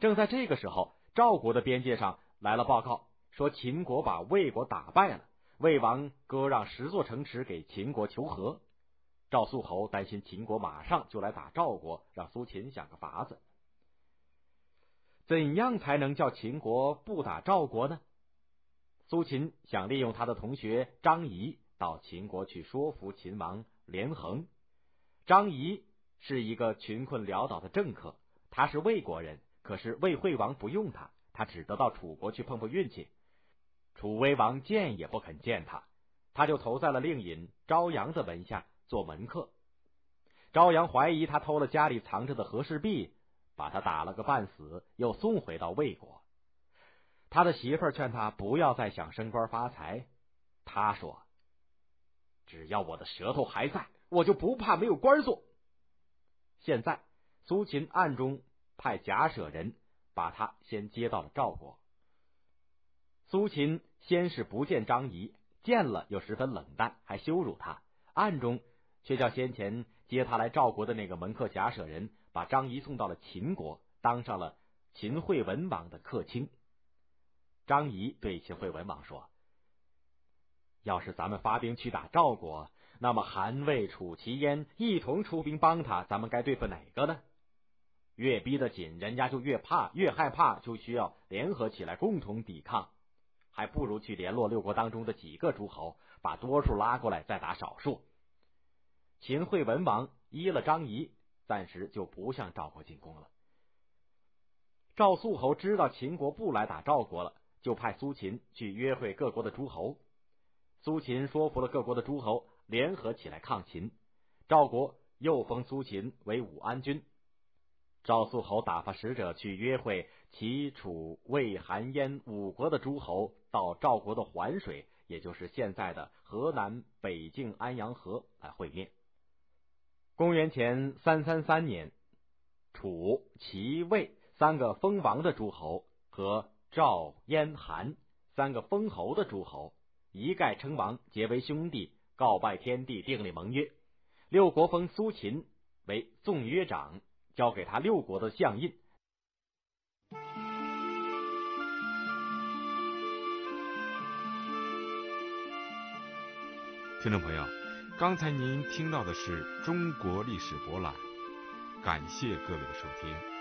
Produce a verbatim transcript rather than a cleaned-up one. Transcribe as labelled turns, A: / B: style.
A: 正在这个时候，赵国的边界上来了报告，说秦国把魏国打败了，魏王割让十座城池给秦国求和。赵肃侯担心秦国马上就来打赵国，让苏秦想个法子。怎样才能叫秦国不打赵国呢？苏秦想利用他的同学张仪到秦国去说服秦王连横。张仪是一个穷困潦倒的政客，他是魏国人，可是魏惠王不用他，他只得到楚国去碰碰运气。楚威王见也不肯见他，他就投在了令尹昭阳的门下做门客。昭阳怀疑他偷了家里藏着的和氏璧，把他打了个半死，又送回到魏国。他的媳妇儿劝他不要再想升官发财，他说：只要我的舌头还在，我就不怕没有官做。现在苏秦暗中派假舍人把他先接到了赵国。苏秦先是不见张仪，见了又十分冷淡，还羞辱他，暗中却叫先前接他来赵国的那个门客假舍人把张仪送到了秦国，当上了秦惠文王的客卿。张仪对秦惠文王说：要是咱们发兵去打赵国，那么韩魏楚齐燕一同出兵帮他，咱们该对付哪个呢？越逼得紧，人家就越怕，越害怕，就需要联合起来共同抵抗。还不如去联络六国当中的几个诸侯，把多数拉过来，再打少数。秦惠文王依了张仪，暂时就不向赵国进攻了。赵肃侯知道秦国不来打赵国了，就派苏秦去约会各国的诸侯。苏秦说服了各国的诸侯，联合起来抗秦。赵国又封苏秦为武安君。赵肃侯打发使者去约会齐、楚、魏、韩、燕五国的诸侯，到赵国的环水，也就是现在的河南北境安阳河来会面。公元前三三三年，楚、齐、魏三个封王的诸侯和赵、燕、韩三个封侯的诸侯一概称王，结为兄弟，告拜天地，订立盟约。六国封苏秦为纵约长，交给他六国的相印。
B: 听众朋友，刚才您听到的是中国历史博览，感谢各位的收听。